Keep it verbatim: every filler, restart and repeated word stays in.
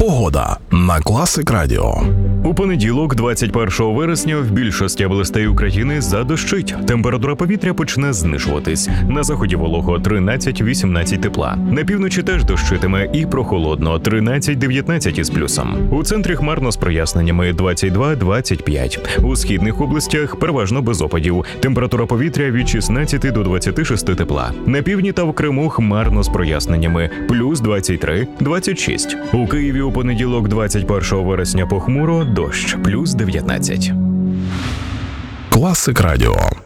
Погода на Класик Радіо. У понеділок, двадцять першого вересня, в більшості областей України задощить. Температура повітря почне знижуватись. На заході волого тринадцять-вісімнадцять тепла. На півночі теж дощитиме і прохолодно тринадцять-дев'ятнадцять із плюсом. У центрі хмарно з проясненнями двадцять два - двадцять п'ять. У східних областях переважно без опадів. Температура повітря від шістнадцяти до двадцяти шести тепла. На півдні та в Криму хмарно з проясненнями плюс двадцять три - двадцять шість. У Києві у понеділок, двадцять першого вересня, похмуро, дощ плюс дев'ятнадцять. Класик Радіо.